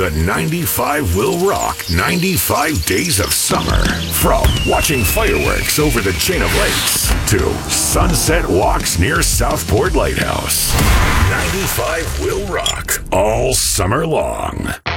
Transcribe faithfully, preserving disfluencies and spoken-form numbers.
The ninety-five will rock ninety-five days of summer. From watching fireworks over the chain of lakes to sunset walks near Southport Lighthouse. ninety-five will rock all summer long.